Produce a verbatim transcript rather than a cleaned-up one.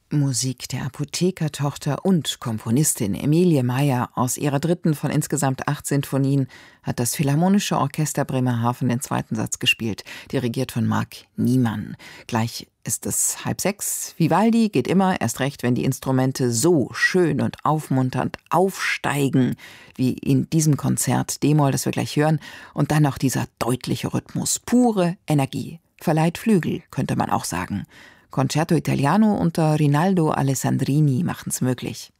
Musik der Apothekertochter und Komponistin Emilie Meyer aus ihrer dritten von insgesamt acht Sinfonien hat das Philharmonische Orchester Bremerhaven den zweiten Satz gespielt, dirigiert von Marc Niemann. Gleich ist es halb sechs. Vivaldi geht immer, erst recht, wenn die Instrumente so schön und aufmunternd aufsteigen, wie in diesem Konzert D-Moll, das wir gleich hören, und dann noch dieser deutliche Rhythmus, pure Energie. Verleiht Flügel, könnte man auch sagen. Concerto Italiano unter Rinaldo Alessandrini machen's möglich.